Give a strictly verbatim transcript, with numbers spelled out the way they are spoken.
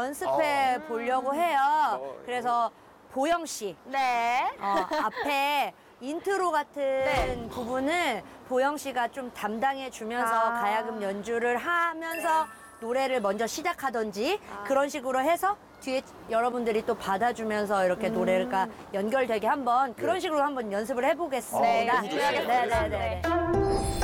연습해 보려고 해요. 그래서 보영 씨, 네. 어, 앞에 인트로 같은 네. 부분을 보영 씨가 좀 담당해 주면서 아. 가야금 연주를 하면서 노래를 먼저 시작하던지 그런 식으로 해서 뒤에 여러분들이 또 받아주면서 이렇게 노래가 연결되게 한번 그런 식으로 한번 연습을 해보겠습니다. 네, 연습해야겠습니다. 네, 네, 네.